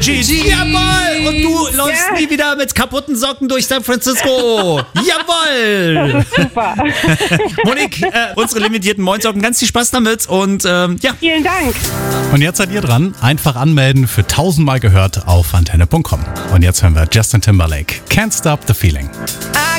Jeans. Jawohl! Und du läufst nie wieder mit kaputten Socken durch San Francisco. Jawohl! Super. Monique, unsere limitierten Moinsocken, ganz viel Spaß damit und Vielen Dank. Und jetzt seid ihr dran. Einfach anmelden für 1000-mal gehört auf antenne.com. Und jetzt hören wir Justin Timberlake. Can't Stop the Feeling. I